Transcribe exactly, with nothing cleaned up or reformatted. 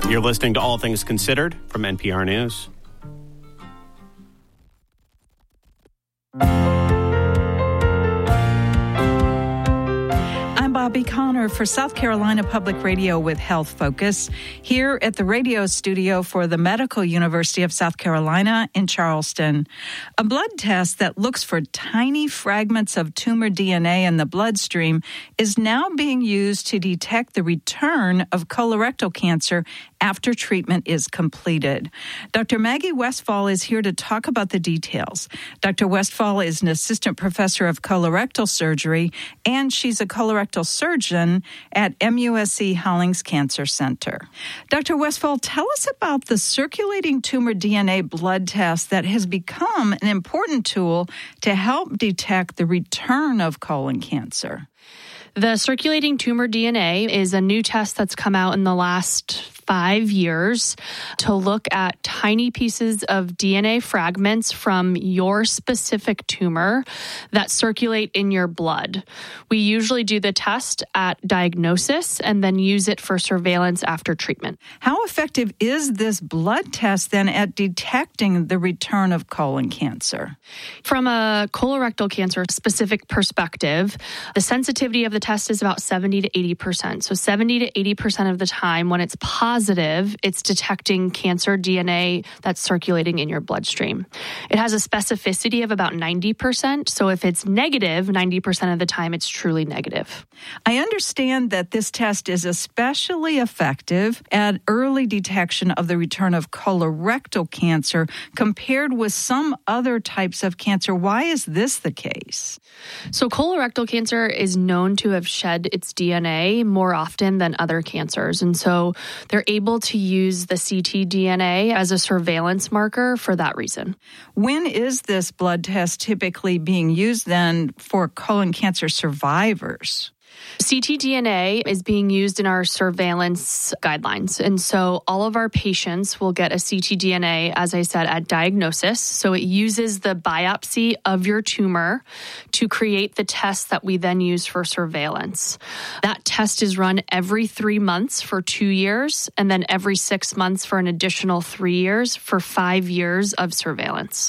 You're listening to All Things Considered from N P R News. Bobby Connor for South Carolina Public Radio with Health Focus, here at the radio studio for the Medical University of South Carolina in Charleston. A blood test that looks for tiny fragments of tumor D N A in the bloodstream is now being used to detect the return of colorectal cancer after treatment is completed. Doctor Maggie Westphal is here to talk about the details. Doctor Westphal is an assistant professor of colorectal surgery, and she's a colorectal surgeon at M U S C Hollings Cancer Center. Doctor Westphal, tell us about the circulating tumor D N A blood test that has become an important tool to help detect the return of colon cancer. The circulating tumor D N A is a new test that's come out in the last five years to look at tiny pieces of D N A fragments from your specific tumor that circulate in your blood. We usually do the test at diagnosis and then use it for surveillance after treatment. How effective is this blood test then at detecting the return of colon cancer? From a colorectal cancer specific perspective, the sensitivity of the test is about seventy to eighty percent. So seventy to eighty percent of the time when it's positive, it's detecting cancer D N A that's circulating in your bloodstream. It has a specificity of about ninety percent. So if it's negative, ninety percent of the time, it's truly negative. I understand that this test is especially effective at early detection of the return of colorectal cancer compared with some other types of cancer. Why is this the case? So colorectal cancer is known to have shed its D N A more often than other cancers. And so they're able to use the C T D N A as a surveillance marker for that reason. When is this blood test typically being used then for colon cancer survivors? C T D N A is being used in our surveillance guidelines. And so all of our patients will get a C T D N A, as I said, at diagnosis. So it uses the biopsy of your tumor to create the test that we then use for surveillance. That test is run every three months for two years, and then every six months for an additional three years for five years of surveillance.